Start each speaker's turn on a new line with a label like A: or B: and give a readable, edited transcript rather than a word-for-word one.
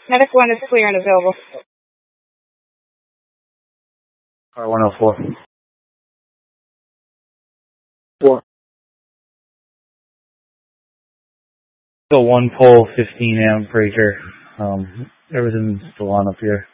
A: Medic 1 is clear and available.
B: Car 104.
C: 4.
B: Go 1 pole, 15 amp breaker. Everything's still on up here.